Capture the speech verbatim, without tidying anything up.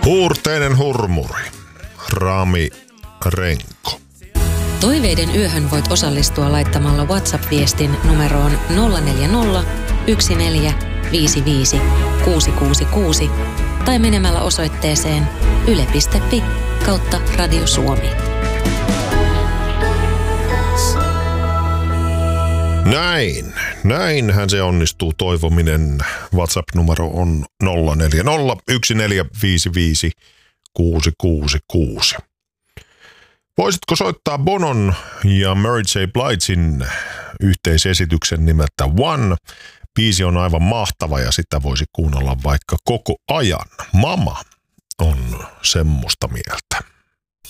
Huurteinen hurmuri. Rami Renko. Toiveiden yöhön voit osallistua laittamalla WhatsApp-viestin numeroon nolla neljä nolla, yksi neljä, viisi viisi, kuusi kuusi kuusi tai menemällä osoitteeseen yle piste fi kautta Radio Suomi. Näin, näinhän se onnistuu toivominen. WhatsApp-numero on nolla neljä nolla, yksi neljä, viisi viisi, kuusi kuusi kuusi. Voisitko soittaa Bonon ja Mary J. Bligein yhteisesityksen nimeltä One? Biisi on aivan mahtava ja sitä voisi kuunnella vaikka koko ajan. Mama on semmoista mieltä.